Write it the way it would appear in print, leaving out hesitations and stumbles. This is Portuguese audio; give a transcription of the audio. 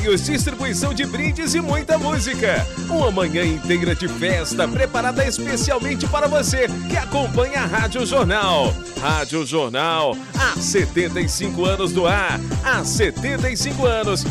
Distribuição de brindes e muita música. Uma manhã inteira de festa preparada especialmente para você que acompanha a Rádio Jornal. Rádio Jornal, há 75 anos do ar, há 75 anos